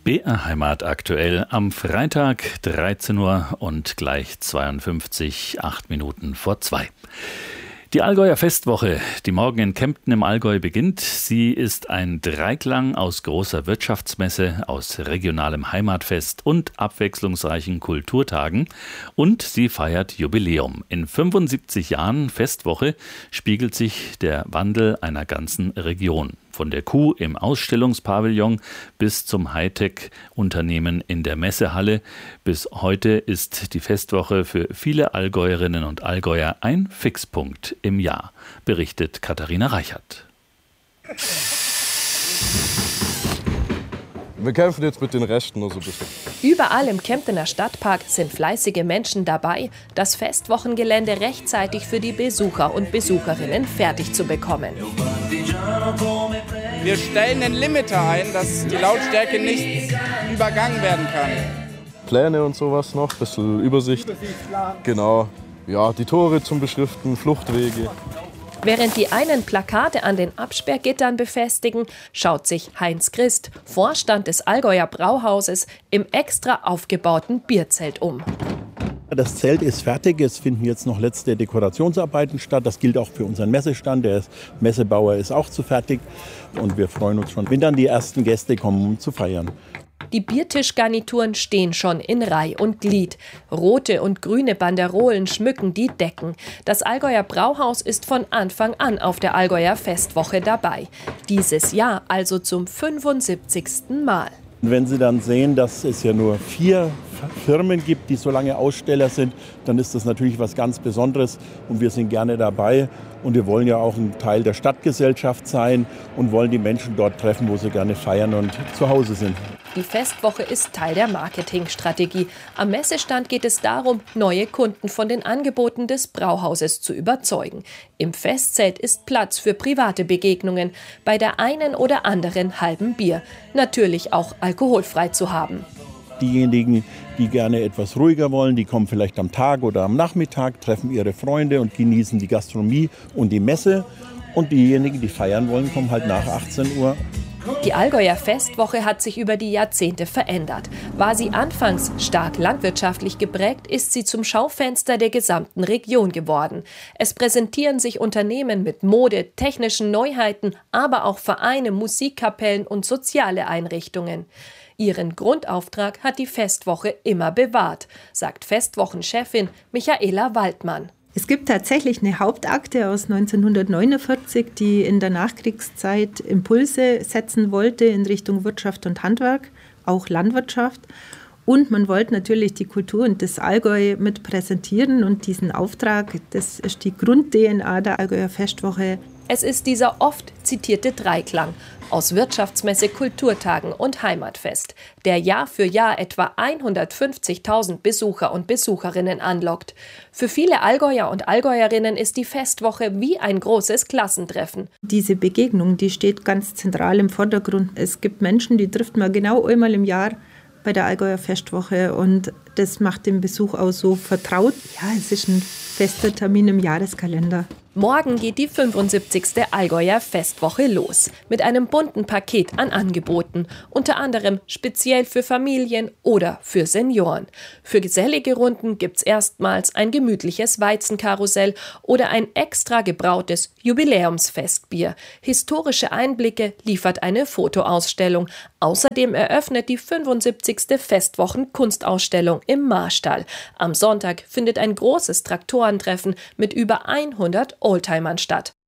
BR Heimat aktuell am Freitag 13 Uhr und gleich 52, 8 Minuten vor 2. Die Allgäuer Festwoche, die morgen in Kempten im Allgäu beginnt. Sie ist ein Dreiklang aus großer Wirtschaftsmesse, aus regionalem Heimatfest und abwechslungsreichen Kulturtagen. Und sie feiert Jubiläum. In 75 Jahren Festwoche spiegelt sich der Wandel einer ganzen Region. Von der Kuh im Ausstellungspavillon bis zum Hightech-Unternehmen in der Messehalle. Bis heute ist die Festwoche für viele Allgäuerinnen und Allgäuer ein Fixpunkt im Jahr, berichtet Katharina Reichert. Wir kämpfen jetzt mit den Rechten noch so ein bisschen. Überall im Kemptener Stadtpark sind fleißige Menschen dabei, das Festwochengelände rechtzeitig für die Besucher und Besucherinnen fertig zu bekommen. Wir stellen einen Limiter ein, dass die Lautstärke nicht übergangen werden kann. Pläne und sowas noch, ein bisschen Übersicht. Genau, ja, die Tore zum Beschriften, Fluchtwege. Während die einen Plakate an den Absperrgittern befestigen, schaut sich Heinz Christ, Vorstand des Allgäuer Brauhauses, im extra aufgebauten Bierzelt um. Das Zelt ist fertig, es finden jetzt noch letzte Dekorationsarbeiten statt. Das gilt auch für unseren Messestand, der Messebauer ist auch zu fertig. Und wir freuen uns schon, wenn dann die ersten Gäste kommen, um zu feiern. Die Biertischgarnituren stehen schon in Reih und Glied. Rote und grüne Banderolen schmücken die Decken. Das Allgäuer Brauhaus ist von Anfang an auf der Allgäuer Festwoche dabei. Dieses Jahr also zum 75. Mal. Wenn Sie dann sehen, dass es ja nur 4 Firmen gibt, die so lange Aussteller sind, dann ist das natürlich was ganz Besonderes und wir sind gerne dabei. Und wir wollen ja auch ein Teil der Stadtgesellschaft sein und wollen die Menschen dort treffen, wo sie gerne feiern und zu Hause sind. Die Festwoche ist Teil der Marketingstrategie. Am Messestand geht es darum, neue Kunden von den Angeboten des Brauhauses zu überzeugen. Im Festzelt ist Platz für private Begegnungen, bei der einen oder anderen halben Bier. Natürlich auch alkoholfrei zu haben. Diejenigen, die gerne etwas ruhiger wollen, die kommen vielleicht am Tag oder am Nachmittag, treffen ihre Freunde und genießen die Gastronomie und die Messe. Und diejenigen, die feiern wollen, kommen halt nach 18 Uhr. Die Allgäuer Festwoche hat sich über die Jahrzehnte verändert. War sie anfangs stark landwirtschaftlich geprägt, ist sie zum Schaufenster der gesamten Region geworden. Es präsentieren sich Unternehmen mit Mode, technischen Neuheiten, aber auch Vereine, Musikkapellen und soziale Einrichtungen. Ihren Grundauftrag hat die Festwoche immer bewahrt, sagt Festwochenchefin Michaela Waldmann. Es gibt tatsächlich eine Hauptakte aus 1949, die in der Nachkriegszeit Impulse setzen wollte in Richtung Wirtschaft und Handwerk, auch Landwirtschaft. Und man wollte natürlich die Kultur und das Allgäu mit präsentieren und diesen Auftrag, das ist die Grund-DNA der Allgäuer Festwoche. Es ist dieser oft zitierte Dreiklang aus Wirtschaftsmesse, Kulturtagen und Heimatfest, der Jahr für Jahr etwa 150.000 Besucher und Besucherinnen anlockt. Für viele Allgäuer und Allgäuerinnen ist die Festwoche wie ein großes Klassentreffen. Diese Begegnung, die steht ganz zentral im Vordergrund. Es gibt Menschen, die trifft man genau einmal im Jahr bei der Allgäuer Festwoche und das macht den Besuch auch so vertraut. Ja, es ist ein fester Termin im Jahreskalender. Morgen geht die 75. Allgäuer Festwoche los. Mit einem bunten Paket an Angeboten. Unter anderem speziell für Familien oder für Senioren. Für gesellige Runden gibt's erstmals ein gemütliches Weizenkarussell oder ein extra gebrautes Jubiläumsfestbier. Historische Einblicke liefert eine Fotoausstellung. Außerdem eröffnet die 75. Festwochen-Kunstausstellung im Marstall. Am Sonntag findet ein großes Traktorentreffen mit über 100 Oldtimern statt.